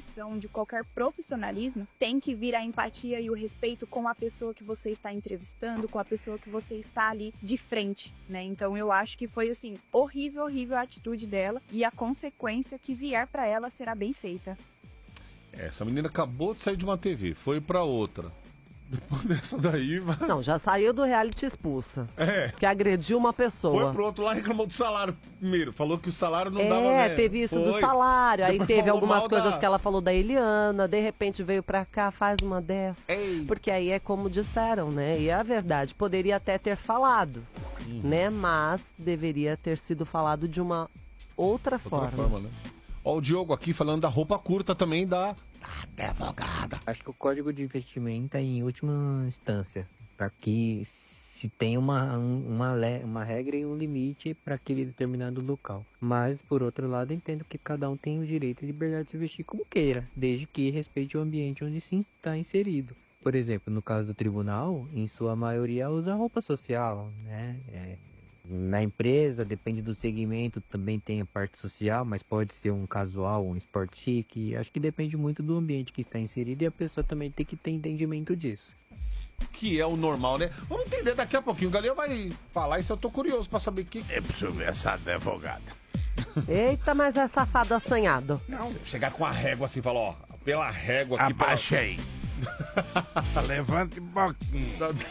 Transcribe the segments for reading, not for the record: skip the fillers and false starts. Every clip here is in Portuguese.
profissão, de qualquer profissionalismo, tem que vir a empatia e o respeito com a pessoa que você está entrevistando, com a pessoa que você está ali de frente, né? Então eu acho que foi assim, horrível a atitude dela e a consequência que vier para ela será bem feita. Essa menina acabou de sair de uma TV, foi pra outra. Depois dessa daí... Não, já saiu do reality expulsa. É. Que agrediu uma pessoa. Foi pro outro lá, reclamou do salário primeiro. Falou que o salário não dava... Teve isso do salário. Aí Depois teve falou algumas mal coisas que ela falou da Eliana. De repente veio pra cá, faz uma dessa. Ei. Porque aí é como disseram, né? E é a verdade. Poderia até ter falado, né? Mas deveria ter sido falado de uma outra forma. Né? Ó, o Diogo aqui falando da roupa curta também da advogada. Acho que o código de investimento é em última instância, para que se tenha uma regra e um limite para aquele determinado local. Mas, por outro lado, entendo que cada um tem o direito e liberdade de se vestir como queira, desde que respeite o ambiente onde se está inserido. Por exemplo, no caso do tribunal, em sua maioria usa roupa social, né? Na empresa, depende do segmento, também tem a parte social, mas pode ser um casual, um esporte chique. Acho que depende muito do ambiente que está inserido e a pessoa também tem que ter entendimento disso. Que é o normal, né? Vamos entender daqui a pouquinho. O Galinha vai falar isso, eu tô curioso pra saber o que... É preciso ver essa advogada. Eita, mas é safado assanhado. Não, chegar com a régua assim e falar, ó, pela régua aqui... Abaixa aí. Levante um pouquinho.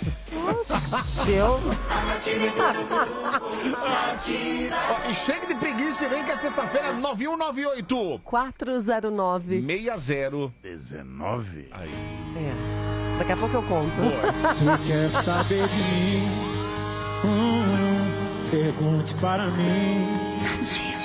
Ó, e chega de preguiça e vem que é sexta-feira, 9198 409 6019. Aí. Daqui a pouco eu conto. Se quer saber de mim, pergunte para mim.